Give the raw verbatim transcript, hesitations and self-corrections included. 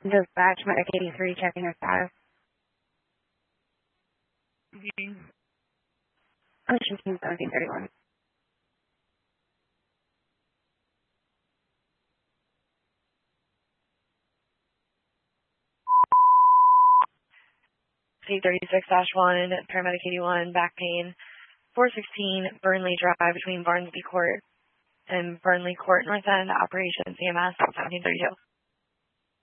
Dispatch, Medic eighty-three, checking her status. Okay. Ocean Team seventeen thirty-one. C thirty-six dash one, paramedic eighty-one, back pain, four sixteen, Burnley Drive between Barnsby Court and Burnley Court North End, Operation C M S, seventeen thirty-two.